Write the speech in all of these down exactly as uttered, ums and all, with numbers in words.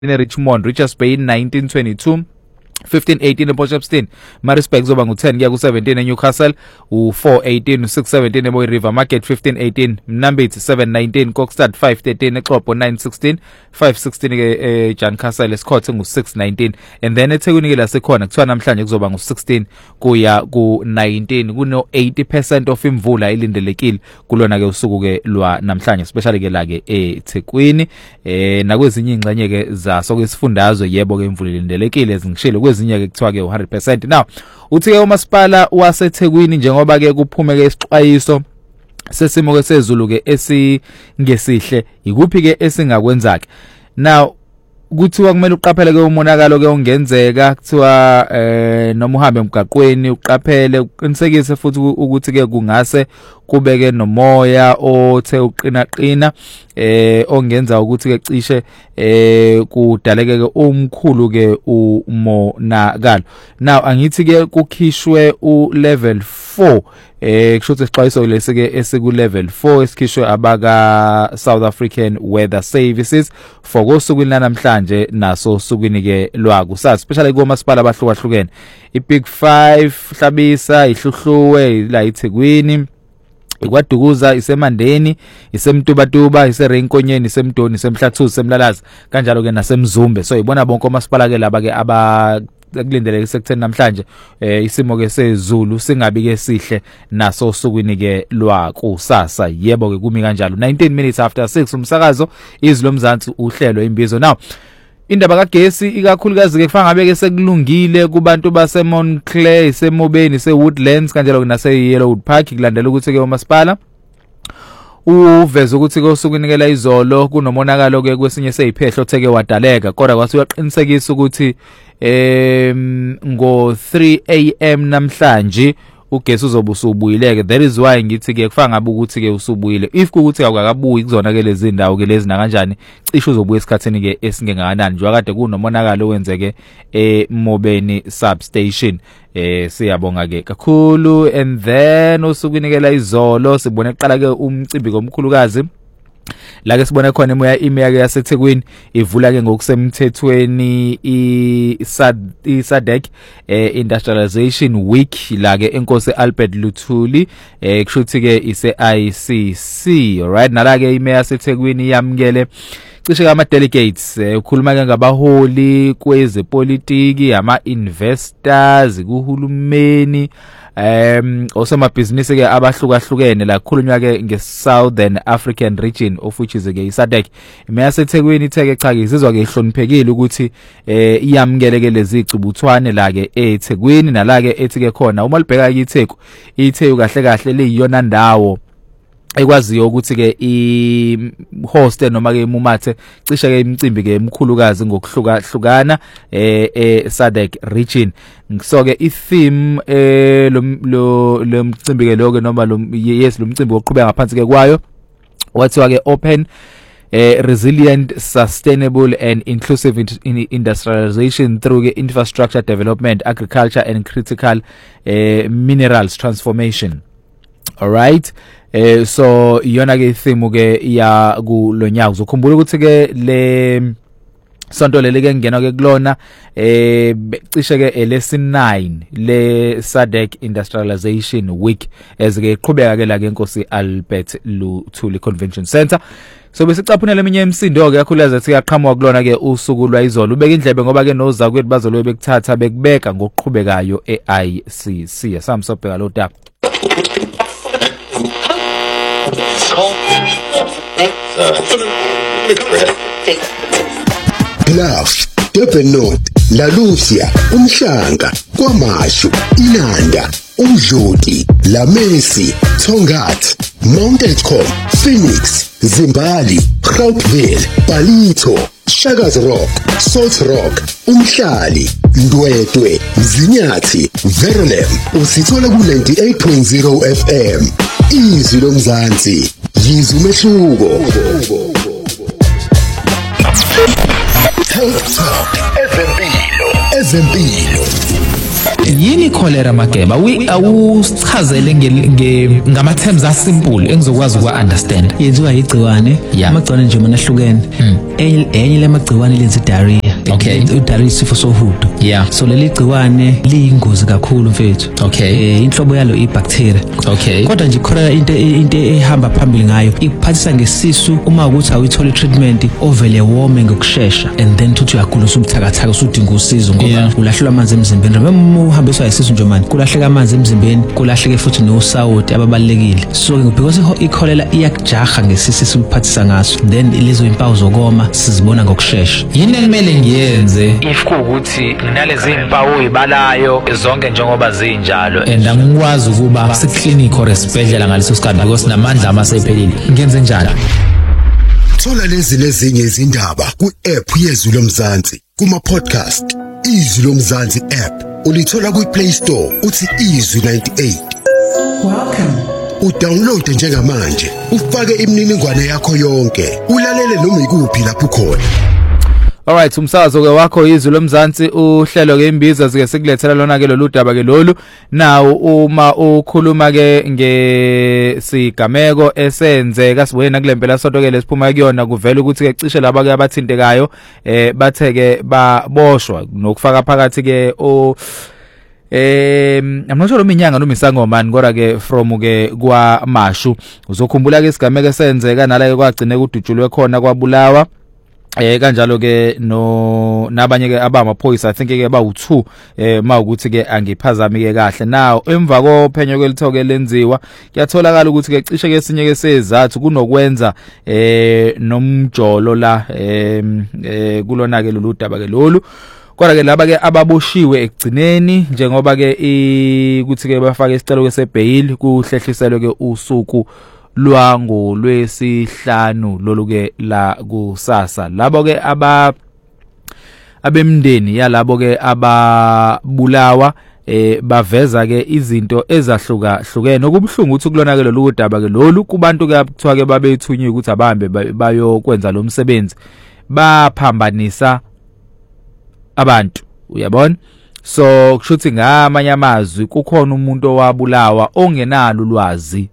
Richmond, Richards Bay nineteen twenty-two, fifteen eighteen ePort Shepstone, Maritzburg zoba ngu ten kuya ku seventeen eNewcastle, u four eighteen, six seventeen eMoy River Market, fifteen eighteen Mnambithi, seven nineteen Kokstad, five thirteen eXhopo, nine sixteen, five sixteen e Jancastle, Esikhothi ngu six nineteen, and then eThekwini ke la sekhona kuthiwa namhlanje kuzoba ngu sixteen kuya ku nineteen. Kuno eighty percent of imvula ilindelekile kulona ke usuku ke lwa namhlanje, especially ke la ke eThekwini eh nakwezinye ingxenye ke zaso kwesifundazwe yebo ke imvula ilindelekile ezingishilo kwezinye ke kuthiwa ke one hundred percent. Now uthi ke umasipala waseThekwini njengoba ke kuphume ke isixwayiso sesimo ke sezulu ke esingesihle ikuphi ke esingakwenza ke. Now kuthiwa kumele uqaphele ke umonakalo ke ongenzeka, kuthiwa eh noma uhambe emgaqweni uqaphele uqinisekise futhi ukuthi ke kungase kubeke nomoya othe uqina qina eh ongenza ukuthi ke cishe eh kudaleke ke omkhulu ke umonakalo. Now angithi ke kukhishwe u level four eh kushuthi isixwayiso lesi ke esiku level four esikhishwe abaka South African Weather Services for kosuku namhlanje naso sukwini ke lwakusasa, especially ku masipala abahlukahlukene, iBig five, Hlabisa, iHluhluwe, la iThekwini, ikwaDukuza, iseMandeni, iseMtubatuba, iseRenkonyeni, iseMdoni, iseMhlathuze, iseMlalazi, kanjalo ke naseMzumbe. So ibona bonke omasipala ke laba ke aba kulindeleke sekutheni namhlanje eh isimo ke sezulu singabi ke sihle naso sukwini ke lwakusasa. Yebo ke kumi kanjalo. nineteen minutes after six umsakazo izwi lomzansi uhlelo imbizo. Now indaba kagesi ikakhulukazi ke kufanga ngabe ke sekulungile kubantu base Montclair, iseMobeni, iseWoodlands kanjalo nase Yellowwood Park, kulandela ukuthi ke umasipala uveza ukuthi ke usukunikela izolo kunomonakalo ke kwesinye seyiphehlo theke wadaleka, kodwa kwase uyaqinisekisa ukuthi em ngo three a m namhlanje ugesi uzobe usubuyileke. That is why ngithi ke kufanga ngabe ukuthi ke usubuyile. If ukuthi akakabuyi kuzona ke lezi ndawo ke lezi na kanjani cishe uzobuya esikhathini ke esingengakanani njengoba kade kunomonakalo wenzeke eMobeni substation. Eh siyabonga ke kakhulu. And then usukunikela izolo sibone eqala ke umcimbi komkhulukazi la ke sibona khona imoya imeya ke yaseThekwini ivula ke ngokusemthethweni iSADC eh Industrialization Week la ke enkosi Albert Luthuli eh kushuthi ke ise I C C. Alright, nala ke imeya yaseThekwini yamkele cishe ama delegates ukhuluma ke ngabaholi kwezepolitiki, ama investors, kuhulumeni, um osomabhizinisi ke abahlukahlukene la khulunywa ke ngeSouthern African region of which is ke iSADC. Imeya yaseThekwini itheke cha ke izizwa ke ihloniphekile ukuthi eh iyamkele ke lezi icubuthwane la ke eThekwini nala ke ethi ke khona uma libheka iTheku iTheku kahle kahle leyiyona ndawo ekwaziyo ukuthi ke I host noma ke imumathe cishe ke imicimbi ke emkhulukazi ngokuhlukahlukana eh eSADC region. So ke i-theme eh lo lo mcimbi ke lo ke noma lo yes lo mcimbi oqhubeka ngaphansi ke kwayo wathiwa ke open eh resilient, sustainable and inclusive in industrialization through infrastructure development, agriculture and critical eh minerals transformation. All right. Eh so iyona ke theme ke ya kulonyaka. Uzokhumbula ukuthi ke le sonto leli ke ngena ke kulona eh cishe ke lesson nine le SADC Industrialization Week ezike iqhubeka ke la ke inkosi Albert Luthuli Convention Center. So besicaphunela eminye imsindo ke yakhulaza ethi yaqhamuka kulona ke usuku lwayizolo. Ubeka indlebe ngoba ke noza kwethu bazolo bekuthatha bekubeka ngokuqhubekayo eI C C. Asamsobheka lo tap. Love, Durban North, La Lucia, Umhlanga, KwaMashu, Inanda, Umdloti, La Messi, Tongat, Mount Elcom, Phoenix, Zimbali, Groupville, Palito, Shaga's Rock, Salt Rock, Umhlali, Ndwedwe, Mzinyathi, Verulam. Usithola ku ninety-eight point zero F M. Izwi lomzansi, yizwi umehluko. Health Talk, ezempilo, ezempilo. yini cholera Mageba we awusichazele nge ngama terms asimple engizokwazi ukwa understand yenziwa igciwane amagciwane nje mana ahlukene enye lemagciwane lenza diarrhea okay diarrhea isifo sohudo yeah so leli gciwane liyingozi kakhulu mfethu okay inhlobo yalo ibacteria okay kodwa nje cholera into into ehamba phambili ngayo ikuphathisa ngesisu uma ukuthi awuyithola treatment ovele wome ngokusheshsha and then uthi uyagula usubuthakathaka usudinga usizo ngoba ulahlelwa amanzi emzimbeni noma uhambiswa isisu nje manje kulahleka amanzi emzimbeni kulahleke futhi nosawoti ababalekile so because ikholera iyakujaha ngesisu esiphathisa ngaso then lezo impawu zokoma sizibona ngokusheshsha yini ekumele ngiyenze if ukuthi nginalezi impawu izibalayo zonke njengoba zinjalo and angikwazi ukuba seclinic or esibhedlela ngaleso sikhathi because namandla amasephelile ngenze njalo thola lezi lezinye izindaba ku-app yezwi lomzansi kuma-podcast izwi lomzansi app ulithola kwi-Play Store uthi izwi ninety-eight. Welcome. Udownload njengamanje ufake imininingwane yakho yonke ulalele noma ikuphi lapho khona. Alright umsakazo ke wakho izwi lomzansi uhlelo ke imbiza sike sikulethela lona ke lolu daba ke lolu nawo uma ukhuluma ke ngesigameko esenzeka sibona kulempela sonto ke lesiphuma kuyona kuvela ukuthi ke cishe laba ke abathintekayo eh bathe ke baboshwa nokufaka phakathi ke o Eh amnosho lo minyanga noma isangomani kodwa ke from ke kwa Mashu uzokhumbula ke isigameko esenzeka nala ke kwagcine kudutshulwe khona kwabulawa eh kanjalo ke no nabanye ke abamaphoyisa I think ke bawu two eh mawukuthi ke angiphazamike kahle now emva kophenyo kwelithoke lenziwa kuyatholakala ukuthi ke cishe ke sinye ke sezathu kunokwenza eh nomjolo la eh kulona ke lolu daba ke lolu kodwa ke laba ke ababoshiwe egcineni njengoba ke ukuthi ke bafaka isicelo ke sebail kuhlehliselwe ke usuku lwango lwesihlanu lolu ke la kusasa labo ke aba abemndeni yalabo ke ababulawa eh baveza ke izinto ezahluka hlukene okubhlungu ukuthi kulona ke lolu daba ke lolu kubantu ke kuthiwa ke babethunyiwe ukuthi abahambe bayokwenza lo msebenzi baphambanisa abantu uyabona so kushuthi ngamanye amazwi kukhona umuntu owabulawa ongenalo ulwazi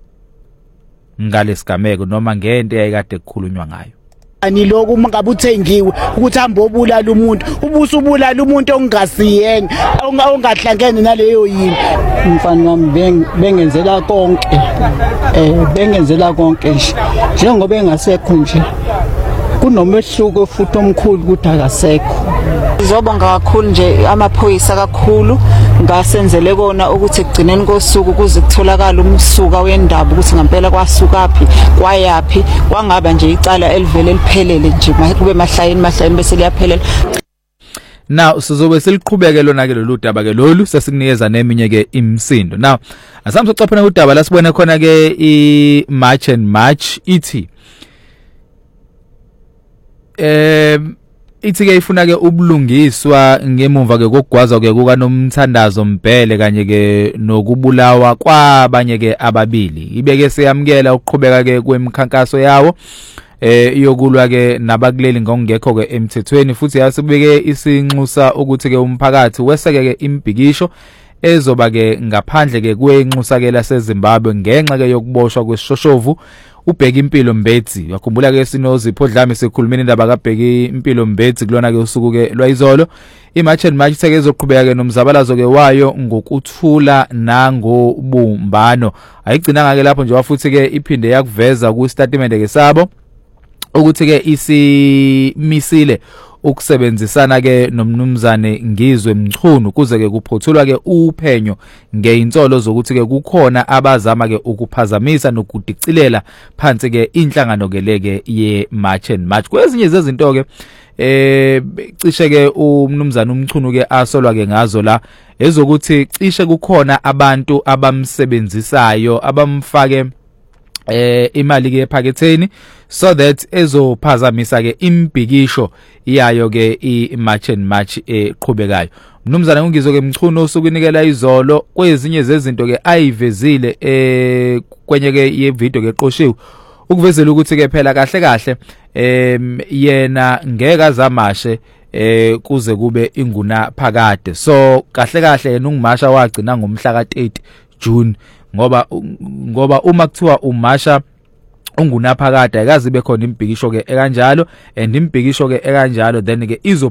ngalesigameko noma ngento eyayikade kukhulunywa ngayo ani lokho mangabe uthengiwe ukuthi hamba obulala umuntu ubuso ubulala umuntu ongasiyena ongahlangene naleyo yini umfana wami bengenzela konke eh bengenzela konke nje njengoba engasekho nje kunomehluko futhi omkhulu ukuthi akasekho Ngizobonga kakhulu nje amaphoyisa kakhulu ngasenzele kona ukuthi egcineni kosuku kuze kutholakala umsuka wendaba ukuthi ngempela kwasukaphi kwayapi kwangaba nje icala elivele liphelele nje kube mahlayeni mahlayeni bese liyaphelela. Now sizobe seliqhubeke lona ke lolu daba ke lolu sesikunikeza neminye ke imsindo. Now asamso cophena udaba la sibone khona ke I March and March ithi eh ithi ke ifuna ke ubulungiswa ngemuva ke kokugwaza ke kuka nomthandazo Mbhele kanye ke nokubulawa kwabanye ke ababili ibeke seyamkela ukuqhubeka ke kwemikhankaso yawo eh iyokulwa ke nabakuleli ngokungekho ke emthethweni futhi yasibeke isinxusa ukuthi ke umphakathi weseke ke imbhikisho ezoba ke ngaphandle ke kwenxusakela seZimbabwe ngenxa ke yokuboshwa kwesishoshovu ubheka impilo Mbetsi yakhumbula ke sinozipho Dlame sekhulumeni indaba kaBheki impilo Mbetsi kulona ke usuku ke lwayizolo iMarch and March seke zoqhubeka ke nomzabalazo ke wayo ngokuthula nangobumbano ayigcina ngake lapho nje wafuthi ke iphinde yakuveza ku statement ke sabo ukuthi ke isimisile ukusebenzisana ke nomnumzane Ngizwe Mchunu kuze ke kuphothulwa ke uphenyo ngeinsolo zokuthi ke kukhona abazama ke ukuphazamisa nokudicilela phansi ke inhlangano ke leke ye March and March kwezinye zezinto ke eh cishe ke umnumzane uMchunu ke asolwa ke ngazo la ezokuthi cishe kukhona abantu abamsebenzisayo abamfake eh imali ke ephaketheni so that ezophazamisa ke imbhikisho iyayo ke iMarch and March eqhubekayo mnumzana uNgizwe ke Mchunu osukunikela izolo kwezinye zezinto ke ayivezile eh kwenye ke yevideo ke eqoshiwe ukuvezela ukuthi ke phela kahle kahle em yena ngeke azamashe eh kuze kube inguna phakade. So kahle kahle yena ungumasha wagcina ngomhla ka thirty June ngoba ngoba uma kuthiwa umasha ungunaphakade akazi bekhona imbhikisho ke ekanjalo and imbhikisho ke ekanjalo then ke izo